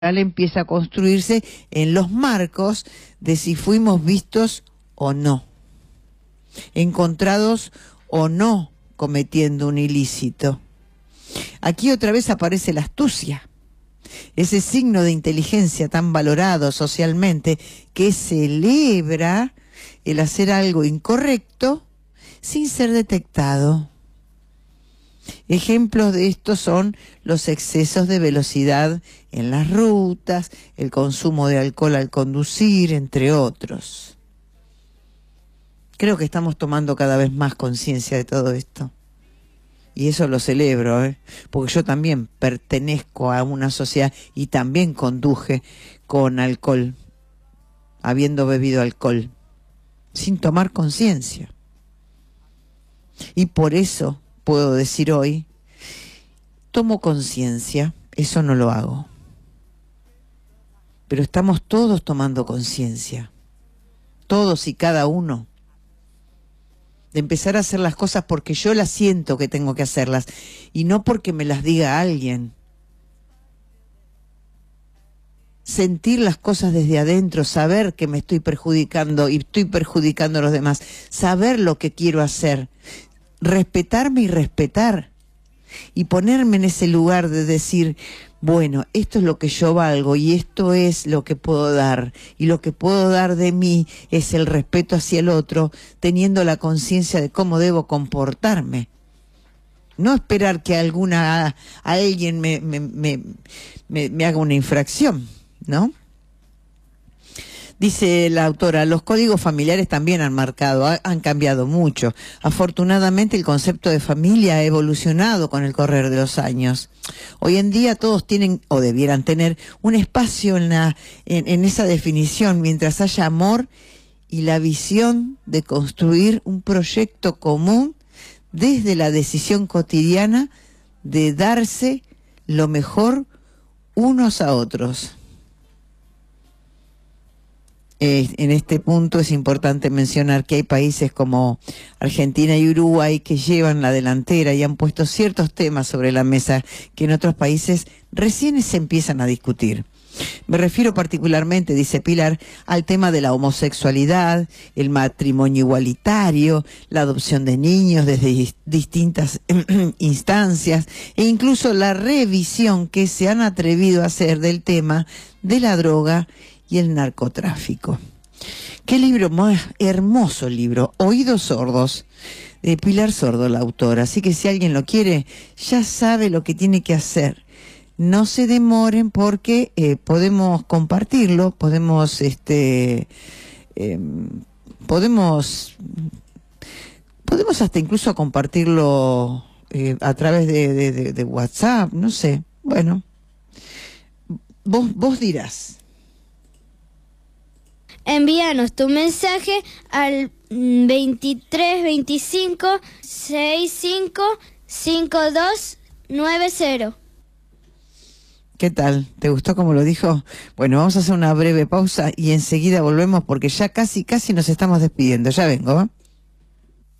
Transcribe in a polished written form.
empieza a construirse en los marcos de si fuimos vistos o no, encontrados o no cometiendo un ilícito. Aquí otra vez aparece la astucia, ese signo de inteligencia tan valorado socialmente que celebra el hacer algo incorrecto sin ser detectado. Ejemplos de esto son los excesos de velocidad en las rutas, el consumo de alcohol al conducir, entre otros. Creo que estamos tomando cada vez más conciencia de todo esto. Y eso lo celebro, porque yo también pertenezco a una sociedad y también conduje con alcohol, habiendo bebido alcohol, sin tomar conciencia. Y por eso puedo decir hoy, tomo conciencia, eso no lo hago. Pero estamos todos tomando conciencia, todos y cada uno, de empezar a hacer las cosas porque yo las siento que tengo que hacerlas y no porque me las diga alguien. Sentir las cosas desde adentro, saber que me estoy perjudicando y estoy perjudicando a los demás, saber lo que quiero hacer, respetarme y respetar y ponerme en ese lugar de decir, bueno, esto es lo que yo valgo y esto es lo que puedo dar y lo que puedo dar de mí es el respeto hacia el otro, teniendo la conciencia de cómo debo comportarme. No esperar que alguien me haga una infracción, ¿no? Dice la autora, los códigos familiares también han cambiado mucho. Afortunadamente el concepto de familia ha evolucionado con el correr de los años. Hoy en día todos tienen, o debieran tener, un espacio en esa definición, mientras haya amor y la visión de construir un proyecto común desde la decisión cotidiana de darse lo mejor unos a otros. En este punto es importante mencionar que hay países como Argentina y Uruguay que llevan la delantera y han puesto ciertos temas sobre la mesa que en otros países recién se empiezan a discutir. Me refiero particularmente, dice Pilar, al tema de la homosexualidad, el matrimonio igualitario, la adopción de niños desde distintas instancias e incluso la revisión que se han atrevido a hacer del tema de la droga y el narcotráfico. Qué libro más hermoso libro, Oídos Sordos, de Pilar Sordo, la autora. Así que si alguien lo quiere, ya sabe lo que tiene que hacer. No se demoren porque podemos compartirlo, podemos hasta incluso compartirlo a través de WhatsApp, no sé. Bueno, vos dirás. Envíanos tu mensaje al 2325 65 5290. ¿Qué tal? ¿Te gustó como lo dijo? Bueno, vamos a hacer una breve pausa y enseguida volvemos porque ya casi nos estamos despidiendo. Ya vengo, ¿eh?